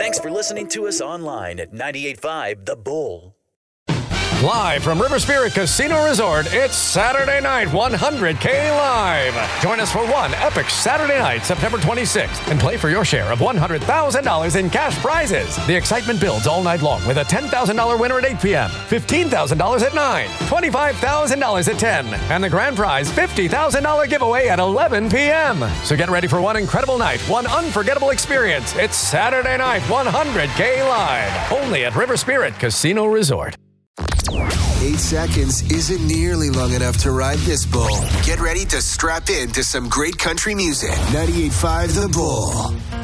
Thanks for listening to us online at 98.5 The Bull. Live from River Spirit Casino Resort, it's Saturday Night 100K Live. Join us for one epic Saturday night, September 26th, and play for your share of $100,000 in cash prizes. The excitement builds all night long with a $10,000 winner at 8 p.m., $15,000 at 9, $25,000 at 10, and the grand prize $50,000 giveaway at 11 p.m. So get ready for one incredible night, one unforgettable experience. It's Saturday Night 100K Live, only at River Spirit Casino Resort. 8 seconds isn't nearly long enough to ride this bull. Get ready to strap in to some great country music. 98.5 The Bull.